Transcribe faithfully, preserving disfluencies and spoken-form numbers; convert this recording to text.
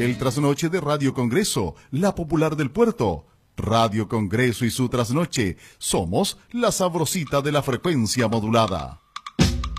El trasnoche de Radio Congreso, la popular del puerto. Radio Congreso y su trasnoche. Somos la sabrosita de la frecuencia modulada.